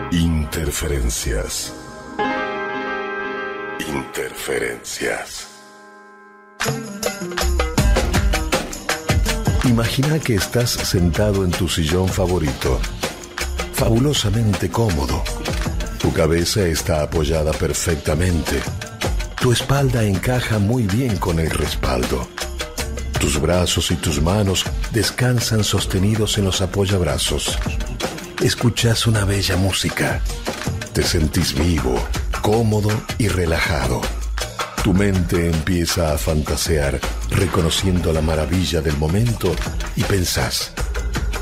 Interferencias. Interferencias. Imagina que estás sentado en tu sillón favorito, fabulosamente cómodo. Tu cabeza está apoyada perfectamente. Tu espalda encaja muy bien con el respaldo. Tus brazos y tus manos descansan sostenidos en los apoyabrazos. Escuchas una bella música. Te sentís vivo, cómodo y relajado. Tu mente empieza a fantasear, reconociendo la maravilla del momento y pensás: